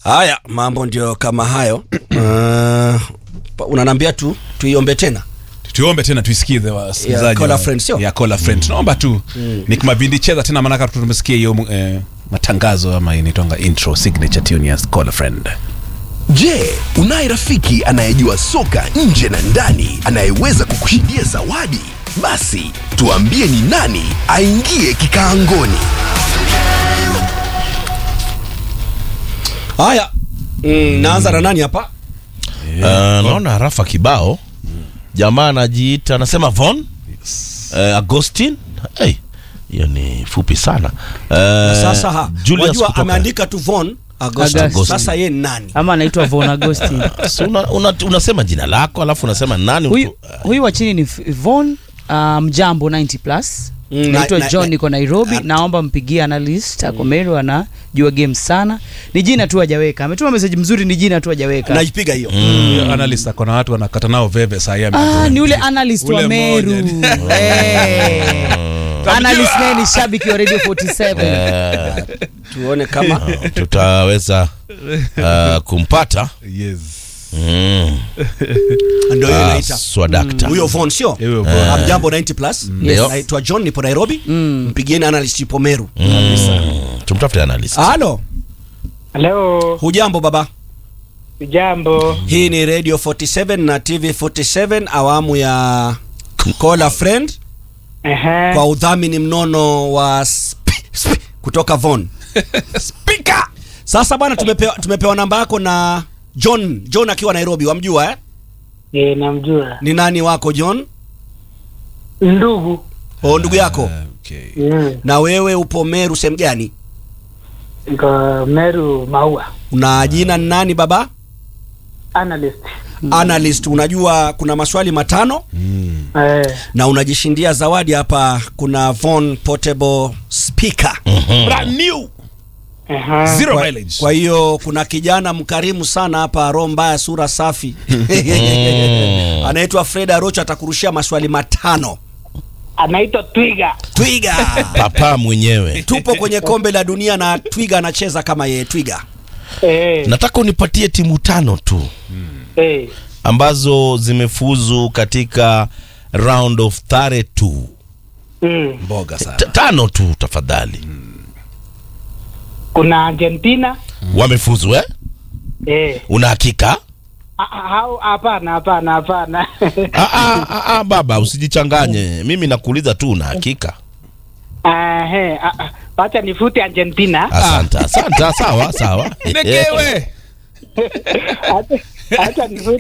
Haya, mambo ndio kama hayo. Unaniambia tuiombe tena. Tuombe tena tuisikize wasikilizaji. Call a friend sio? Ya call a friend. Naomba tu ni kama vindi cheza tena maana tumesikia hiyo matangazo ama inaitwa intro signature tune ya Call a Friend. Je, unaye rafiki anayejua soka nje na ndani anayeweza kukushindia zawadi? Basi tuambie ni nani aingie kikaangoni. Haya, naanza na nani hapa? Naona Rafa kibao. Jamaa anajiita anasema Von Agustin. Hiyo ni fupi sana. Sasa unajua ameandika tu Von Agustin. Sasa yeye nani? Ama anaitwa Von Agustin. Unasema jina lako alafu unasema nani? Huyu wa chini ni Von Mjambo 90+. Naitwa John, niko Nairobi. Naomba mpigie analyst ako Meru, anajua game sana. Ni jina tu hajaweka. Ametuma message mzuri, ni jina tu hajaweka. Naipiga hiyo. Analyst ako na watu wanakata nao veve saa hii. Ni ule analyst wa Meru. Analyst ni shabiki wa Radio 47. Tuone kama tutaweza kumpata. Yes. Ndio yeye anaita Swadakta. Huyo Von sio? Mjambo 90+. Naitwa John, nipo Nairobi. Mpigieni analyst ipo Meru. Tumtafute analyst. Halo. Hello. Hujambo baba? Hujambo. Hii ni Radio 47 na TV 47 awamu ya Call a Friend. Kwa udhamini mnono wa kutoka Von. Speaker. Sasa bwana, tumepewa namba yako na John akiwa Nairobi, wamjua namjua. Ni nani wako John? Ndugu. Ndugu yako. Okay. Na wewe upo Meru sehemu gani? Niko Meru Maua. Una jina nani baba? Analyst. Unajua kuna maswali 5 na unajishindia zawadi hapa. Kuna Von Portable Speaker brand new. Zero mileage. Kwa hiyo kuna kijana mkarimu sana hapa, roho mbaya sura safi. Anaitwa Fred Arocho, atakurushia maswali 5. Anaitwa Twiga. Papa mwenyewe. Tupo kwenye kombe la dunia na Twiga anacheza kama yeye Twiga. Nataka unipatie timu 5 tu. Ambazo zimefuzu katika round of 32. Mboga sana. 5 tu tafadhali. Kuna Argentina. Wamefuzu Una hakika? Hapana. Baba usijichanganye. Mimi nakuuliza tu una hakika? Acha nifute Argentina. Asante. Sawa. Nekewe. Acha nifute